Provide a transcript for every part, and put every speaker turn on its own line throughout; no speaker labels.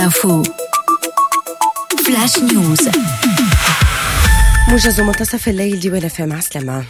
انفو فلاش نيوز، موجز منتصف الليل. ديوان FM عسلامة.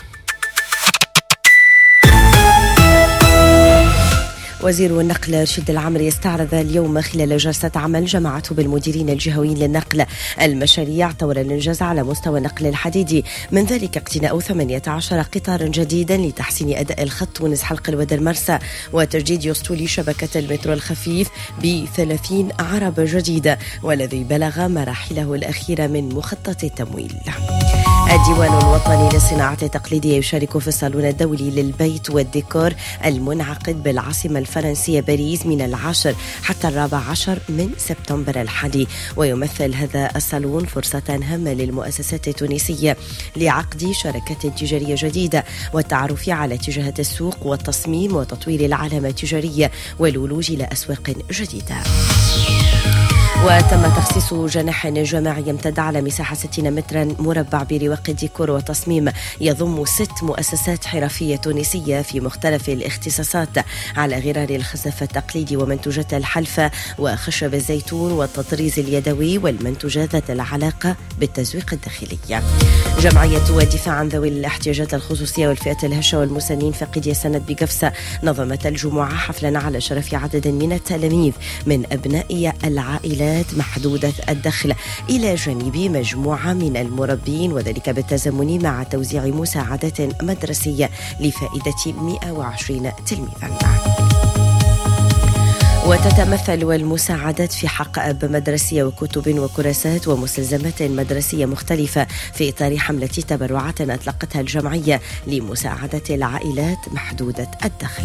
وزير النقل رشيد العمري استعرض اليوم خلال جلسة عمل جمعته بالمديرين الجهويين للنقل المشاريع طور الإنجاز على مستوى النقل الحديدي، من ذلك اقتناء 18 قطارا جديدا لتحسين أداء الخط تونس حلق الودر مرسى، وتجديد يسطول شبكة المترو الخفيف ب30 عربة جديدة، والذي بلغ مراحله الأخيرة من مخطط التمويل. الديوان الوطني للصناعة التقليدية يشارك في الصالون الدولي للبيت والديكور المنعقد بالعاصمة الفرنسية باريس من 10 حتى 14 من سبتمبر الحالي، ويمثل هذا الصالون فرصة هامة للمؤسسات التونسية لعقد شراكات تجارية جديدة والتعرف على اتجاهات السوق والتصميم وتطوير العلامة التجارية والولوج إلى أسواق جديدة. وتم تخصيص جناح جامعي يمتد على مساحة 60 مترا مربع برواق ديكور وتصميم، يضم 6 مؤسسات حرفية تونسية في مختلف الاختصاصات على غرار الخزف التقليدي ومنتوجات الحلفة وخشب الزيتون والتطريز اليدوي والمنتوجات ذات العلاقة بالتزويق الداخلي. جمعية الدفاع عن ذوي الاحتياجات الخصوصية والفئات الهشة والمسنين فقيدي سند بقفصة نظمت الجمعة حفلا على شرف عدد من التلاميذ من أبناء العائلات محدودة الدخل إلى جانب مجموعة من المربين، وذلك بالتزامن مع توزيع مساعدات مدرسية لفائدة 120 تلميذا. وتتمثل المساعدات في حق أب مدرسية وكتب وكراسات ومستلزمات مدرسية مختلفة في إطار حملة تبرعات أطلقتها الجمعية لمساعدة العائلات محدودة الدخل.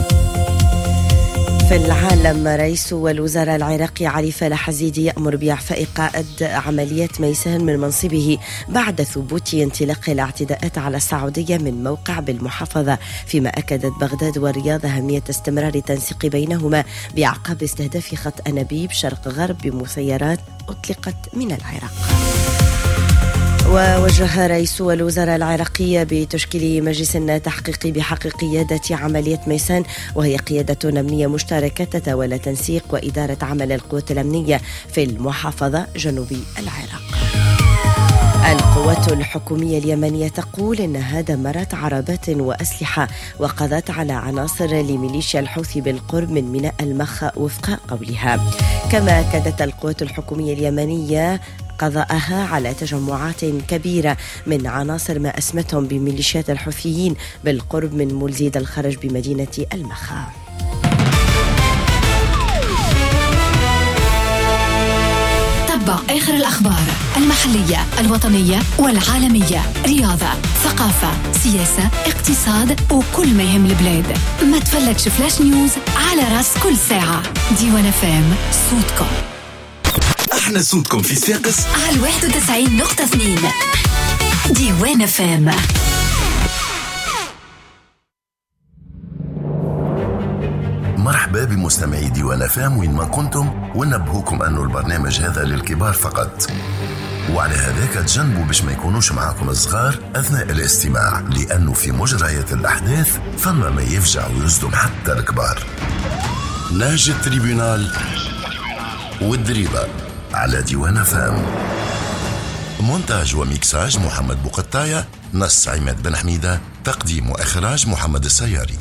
في العالم، رئيس الوزراء العراقي علي فالح الزيدي يأمر بإعفاء قائد عمليات ميسان من منصبه بعد ثبوت انطلاق الاعتداءات على السعودية من موقع بالمحافظة، فيما أكدت بغداد والرياض أهمية استمرار التنسيق بينهما بأعقاب استهداف خط أنابيب شرق غرب بمسيرات أطلقت من العراق. ووجه رئيس الوزراء العراقي بتشكيل مجلس تحقيقي بحق قيادة عملية ميسان، وهي قيادة أمنية مشتركة تتولى تنسيق وإدارة عمل القوات الأمنية في المحافظة جنوبي العراق. القوات الحكومية اليمنية تقول إنها دمرت عربات وأسلحة وقضت على عناصر لميليشيا الحوثي بالقرب من ميناء المخا وفق قولها. كما أكدت القوات الحكومية اليمنية قضاءها على تجمعات كبيرة من عناصر ما أسمتهم بميليشيات الحوثيين بالقرب من ملزيد الخرج بمدينة المخا. تابع آخر الأخبار المحلية الوطنية والعالمية، رياضة، ثقافة، سياسة، اقتصاد وكل ما يهم البلاد. ما تفلتش فلاش نيوز على راس كل ساعة. ديوان FM، صوتكم.
احنا صوتكم في صفاقس
على 91.2 ديوان FM.
مرحبا بمستمعي ديوان FM وين ما كنتم، ونبهوكم أنه البرنامج هذا للكبار فقط، وعلى هذاك تجنبوا باش ما يكونوش معاكم الصغار أثناء الاستماع، لأنه في مجريات الأحداث فما ما يفجع ويصدم حتى الكبار. ناج التريبيونال والدريبة على ديوان FM. مونتاج وميكساج محمد بوقطاية، نص عماد بن حميدة، تقديم وإخراج محمد السياري.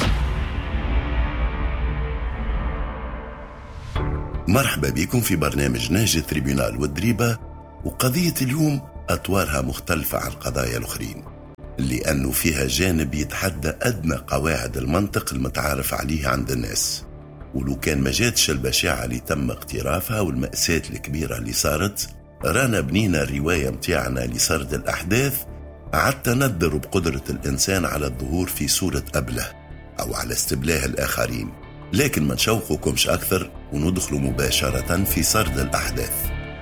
مرحبا بكم في برنامج ناج التريبيونال والدريبة، وقضية اليوم أطوارها مختلفة عن القضايا الأخرين، لأنه فيها جانب يتحدى أدنى قواعد المنطق المتعارف عليه عند الناس. ولو كان ما جاتش البشاعة اللي تم اقترافها والمأساة الكبيرة اللي صارت، رانا بنينا الرواية متاعنا لسرد الأحداث حتى ندر بقدرة الإنسان على الظهور في صورة أبله أو على استبلاه الآخرين. لكن ما نشوقكمش أكثر وندخل مباشرة في سرد الأحداث.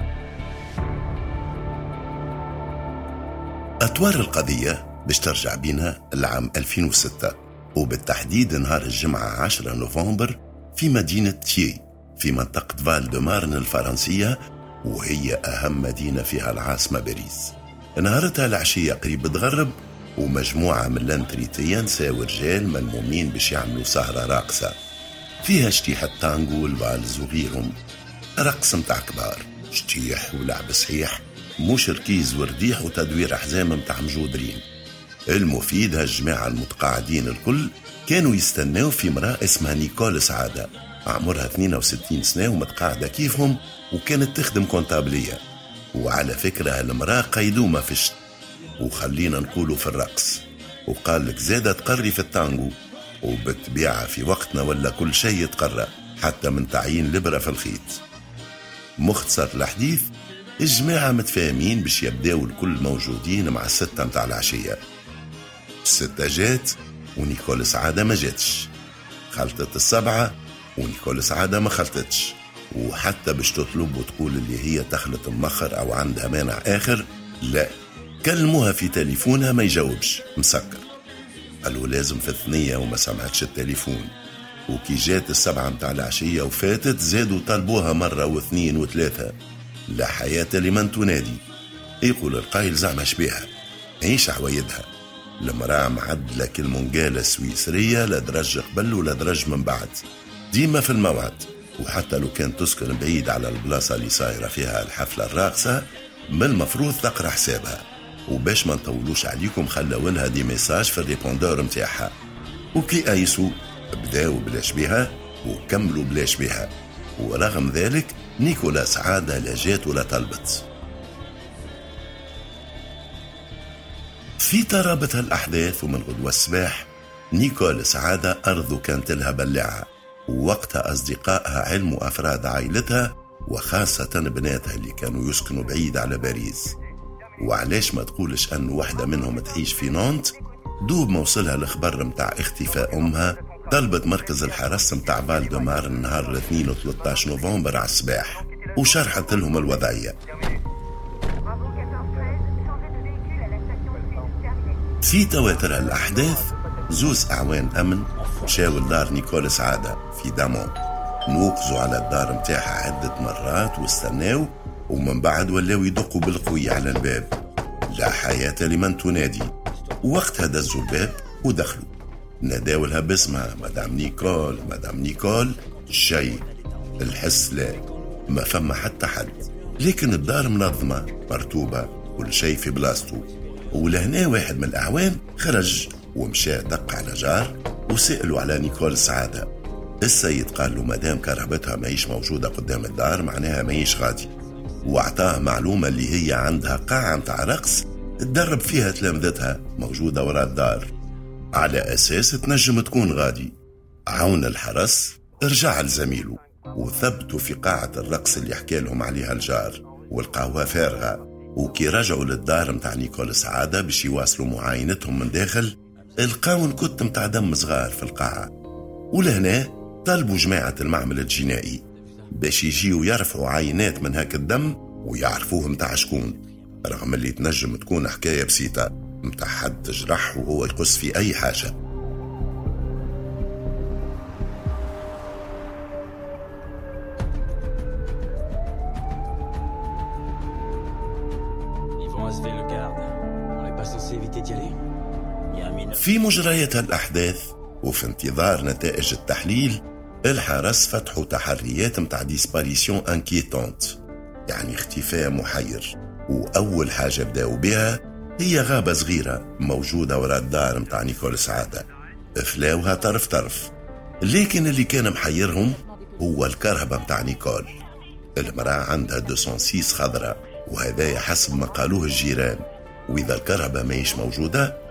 أطوار القضية باش ترجع بينا العام 2006، وبالتحديد نهار الجمعة 10 نوفمبر في مدينة تيي في منطقة فال دو مارن الفرنسية، وهي أهم مدينة فيها العاصمة باريس. نهارتها العشية قريب تغرب، ومجموعة من الانتريتية نساء ورجال ملمومين باش يعملوا سهرة راقصة فيها شتيحة تانغو والفالز وغيرهم. رقص متاع كبار، شتيح ولعب صحيح، مش ركيز ورديح وتدوير أحزام متاع مجودرين. المفيد هالجماعة المتقاعدين الكل كانوا يستناو في امرأة اسمها نيكول سعادة، عمرها 62 سنة ومتقاعدة كيفهم، وكانت تخدم كونتابلية. وعلى فكرة هالمرأة قيدومة في الشت، وخلينا نقولوا في الرقص، وقال لك زادة تقري في التانجو، وبالطبيعة في وقتنا ولا كل شيء يتقرى حتى من تعيين لبرة في الخيط. مختصر الحديث، الجماعة متفاهمين باش يبداو الكل موجودين مع 6 متاع العشية. 6 جات ونيكول سعادة ما جاتش، خلطت 7 ونيكول سعادة ما خلطتش، وحتى باش تطلب وتقول اللي هي تخلط مخر أو عندها مانع آخر، لا، كلموها في تليفونها ما يجاوبش مسكر. قالوا لازم في 2 وما سمعتش التليفون. وكي جات 7 متاع العشية وفاتت زادوا طلبوها مرة و2 و3. لا حياة لمن تنادي. يقول القايل زعما شبيها عيش عوايدها. المرأة معدلة كالمنجالة السويسرية، لا درج قبل ولا درج من بعد، ديما في الموعد. وحتى لو كان تسكن بعيد على البلاصة اللي صايرة فيها الحفلة الراقصة، من المفروض تقرأ حسابها. وباش ما نطولوش عليكم خلوا لها دي ميساج في الريبوندور متاعها، وكي ايسو بداو بلاش بها وكملوا بلاش بها. ورغم ذلك نيكولا سعادة لا جات ولا طلبت. في ترابط هالأحداث ومن غدوة الصباح نيكول سعادة أرضو كانت لها بلعة، ووقتها أصدقائها علموا أفراد عائلتها وخاصة بناتها اللي كانوا يسكنوا بعيد على باريس. وعلاش ما تقولش أن واحدة منهم تعيش في نونت؟ دوب ما وصلها الخبر متاع اختفاء أمها طلبت مركز الحرس متاع فالدمار النهار 2 و 13 نوفمبر على الصباح، وشرحت لهم الوضعية. في تواتر الأحداث 2 أعوان أمن مشاو لدار نيكول سعادة في دامون، نوقزوا على الدار متاعها عدة مرات واستناو، ومن بعد ولاو يدقوا بالقوي على الباب. لا حياة لمن تنادي. وقتها دزوا الباب ودخلوا، ناداو لها باسمها مدام نيكول مدام نيكول، شيء الحس لا، ما فما حتى حد. لكن الدار منظمة مرتوبة كل شيء في بلاصتو. ولهنا واحد من الأعوان خرج ومشى دق على جار وسألوا على نيكول سعادة. السيد قال له مدام كرهبتها ماهيش موجودة قدام الدار معناها ماهيش غادي، واعطاه معلومة اللي هي عندها قاعة متاع رقص تدرب فيها تلامذتها موجودة وراء الدار، على أساس تنجم تكون غادي. عون الحرس رجع لزميله وثبتوا في قاعة الرقص اللي حكى لهم عليها الجار، والقهوة فارغة. وكي رجعوا للدار متاع نيكول سعادة باش يواصلوا معاينتهم من داخل، لقاو نكت متاع دم صغار في القاعة. ولهنا طلبوا جماعة المعمل الجنائي باش يجيوا يرفعوا عينات من هاك الدم ويعرفوه متاع شكون، رغم اللي تنجم تكون حكاية بسيطة متاع حد تجرح وهو يقص في أي حاجة. في مجريات الأحداث وفي انتظار نتائج التحليل، الحرس فتحوا تحريات متاع ديسباريسيون انكيتونت، يعني اختفاء محير. وأول حاجة بداوا بها هي غابة صغيرة موجودة وراء الدار متاع نيكول سعادة، فلاوها طرف طرف. لكن اللي كان محيرهم هو الكرهبة متاع نيكول. المرأة عندها 206 خضراء، وهذا حسب ما قالوه الجيران. وإذا الكرهبة ماهيش موجودة